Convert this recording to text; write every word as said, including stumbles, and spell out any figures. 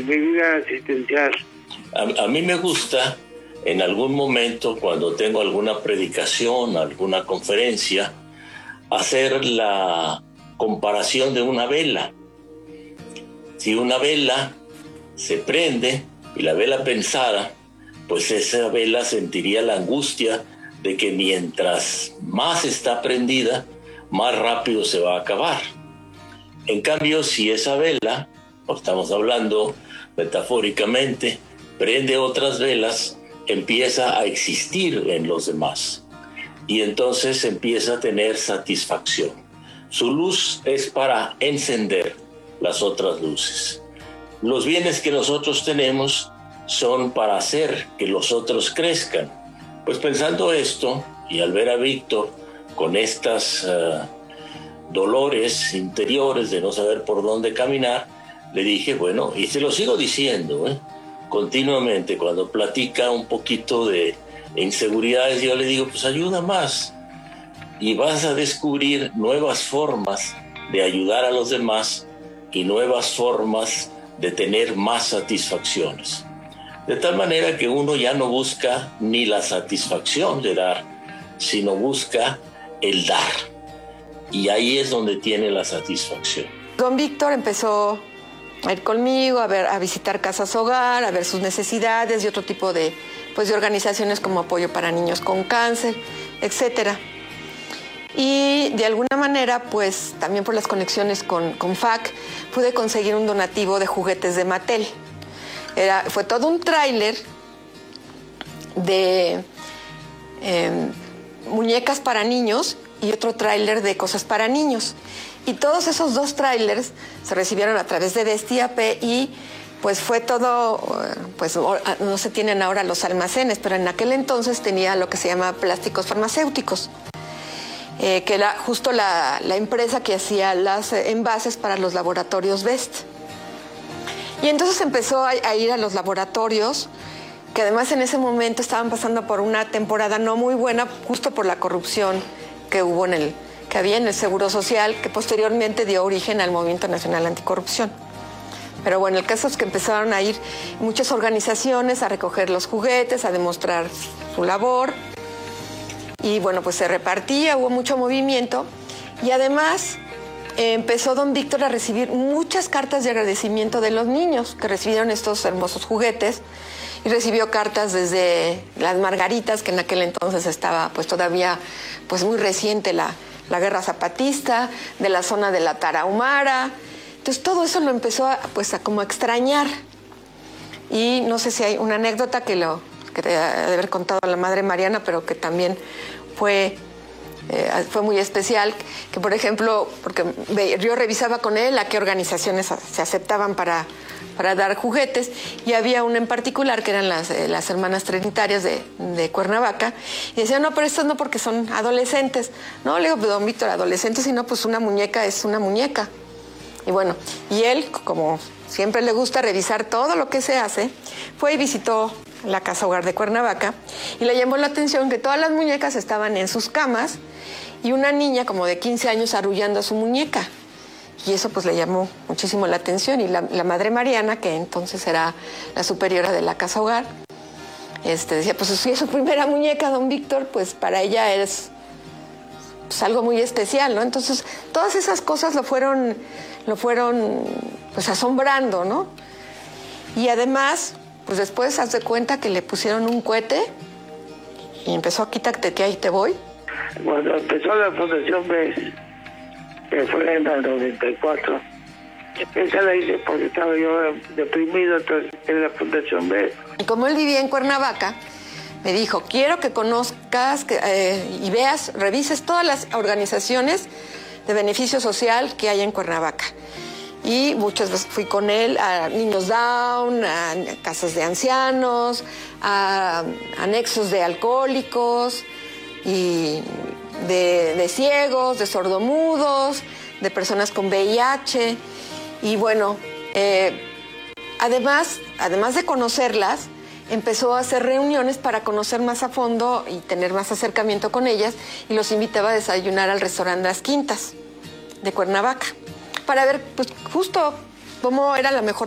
mi vida asistencial. A, a mí me gusta, en algún momento, cuando tengo alguna predicación, alguna conferencia, hacer la comparación de una vela. Si una vela se prende y la vela pensara, pues esa vela sentiría la angustia de que mientras más está prendida, más rápido se va a acabar. En cambio, si esa vela, estamos hablando metafóricamente, prende otras velas, empieza a existir en los demás y entonces empieza a tener satisfacción. Su luz es para encender las otras luces. Los bienes que nosotros tenemos son para hacer que los otros crezcan. Pues pensando esto, y al ver a Víctor con estas uh, dolores interiores de no saber por dónde caminar, le dije, bueno, y se lo sigo diciendo, ¿eh? continuamente, cuando platica un poquito de inseguridades, yo le digo, pues ayuda más, y vas a descubrir nuevas formas de ayudar a los demás y nuevas formas de tener más satisfacciones. De tal manera que uno ya no busca ni la satisfacción de dar, sino busca el dar. Y ahí es donde tiene la satisfacción. Don Víctor empezó a ir conmigo, a ver, a visitar casas hogar, a ver sus necesidades y otro tipo de, pues, de organizaciones como apoyo para niños con cáncer, etcétera. Y de alguna manera, pues también por las conexiones con, con F A C, pude conseguir un donativo de juguetes de Mattel. Era, fue todo un tráiler de eh, muñecas para niños y otro tráiler de cosas para niños. Y todos esos dos tráilers se recibieron a través de Destiape y pues fue todo, pues no se tienen ahora los almacenes, pero en aquel entonces tenía lo que se llama Plásticos Farmacéuticos. Eh, que era justo la, la empresa que hacía los envases para los laboratorios Best. Y entonces empezó a, a ir a los laboratorios, que además en ese momento estaban pasando por una temporada no muy buena, justo por la corrupción que hubo en el, que había en el Seguro Social, que posteriormente dio origen al Movimiento Nacional Anticorrupción. Pero bueno, el caso es que empezaron a ir muchas organizaciones a recoger los juguetes, a demostrar su labor. Y bueno, pues se repartía, hubo mucho movimiento. Y además eh, empezó don Víctor a recibir muchas cartas de agradecimiento de los niños que recibieron estos hermosos juguetes. Y recibió cartas desde las Margaritas, que en aquel entonces estaba pues todavía pues muy reciente la, la guerra zapatista, de la zona de la Tarahumara. Entonces todo eso lo empezó a, pues a como a extrañar. Y no sé si hay una anécdota que lo que te ha de haber contado la madre Mariana, pero que también fue, eh, fue muy especial, que por ejemplo, porque yo revisaba con él a qué organizaciones se aceptaban para, para dar juguetes, y había una en particular que eran las, eh, las hermanas trinitarias de, de Cuernavaca, y decían, no, pero estos no, porque son adolescentes. No, le digo, pues, don Víctor, adolescentes, si no, pues una muñeca es una muñeca. Y bueno, y él, como siempre le gusta revisar todo lo que se hace, fue y visitó la Casa Hogar de Cuernavaca y le llamó la atención que todas las muñecas estaban en sus camas y una niña como de quince años arrullando a su muñeca. Y eso pues le llamó muchísimo la atención. Y la, la madre Mariana, que entonces era la superiora de la Casa Hogar, este, decía, pues si es su primera muñeca, don Víctor, pues para ella es pues, algo muy especial, ¿no? Entonces todas esas cosas lo fueron, lo fueron pues asombrando, ¿no? Y además, pues después haz de cuenta que le pusieron un cohete y empezó a quitarte que ahí te voy. Cuando empezó la Fundación B E S, que fue en el noventa y cuatro, esa la hice porque estaba yo deprimido, entonces en la Fundación B E S. Y como él vivía en Cuernavaca, me dijo, quiero que conozcas que, eh, y veas, revises todas las organizaciones de beneficio social que hay en Cuernavaca. Y muchas veces fui con él a niños down, a casas de ancianos, a anexos de alcohólicos y de, de ciegos, de sordomudos, de personas con V I H. Y bueno, eh, además, además de conocerlas, empezó a hacer reuniones para conocer más a fondo y tener más acercamiento con ellas, y los invitaba a desayunar al restaurante Las Quintas de Cuernavaca, para ver pues justo cómo era la mejor